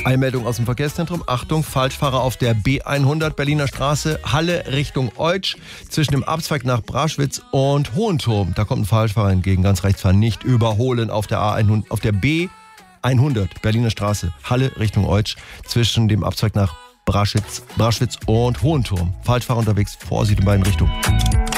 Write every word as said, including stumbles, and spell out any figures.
Eilmeldung aus dem Verkehrszentrum. Achtung, Falschfahrer auf der B hundert Berliner Straße, Halle Richtung Eutsch, zwischen dem Abzweig nach Braschwitz und Hohenturm. Da kommt ein Falschfahrer entgegen, ganz rechts fahren, nicht überholen auf der A hundert, auf der B hundert Berliner Straße, Halle Richtung Eutsch, zwischen dem Abzweig nach Braschwitz, Braschwitz und Hohenturm. Falschfahrer unterwegs, Vorsicht in beiden Richtungen.